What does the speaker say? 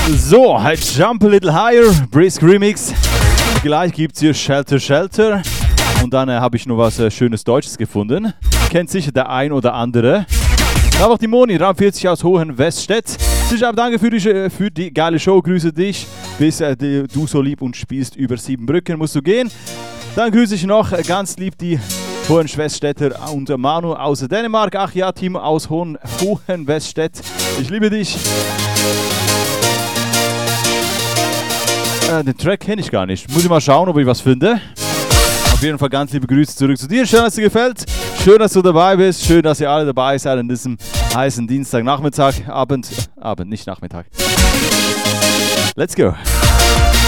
So, Jump a Little Higher, Brisk Remix. Gleich gibt's hier Shelter Shelter. Und dann habe ich noch was schönes Deutsches gefunden. Kennt sicher der ein oder andere. Dann noch die Moni, Raum 40 aus Hohenweststedt. Danke für die geile Show, grüße dich. Bis du so lieb und spielst über 7 Brücken, musst du gehen. Dann grüße ich noch ganz lieb die Hohenweststädter und Manu aus Dänemark. Ach ja, Team aus Hohenweststedt. Ich liebe dich. Den Track kenne ich gar nicht. Muss ich mal schauen, ob ich was finde. Auf jeden Fall ganz liebe Grüße zurück zu dir. Schön, dass es dir gefällt. Schön, dass du dabei bist. Schön, dass ihr alle dabei seid an diesem heißen Dienstagnachmittag. Abend, nicht Nachmittag. Let's go.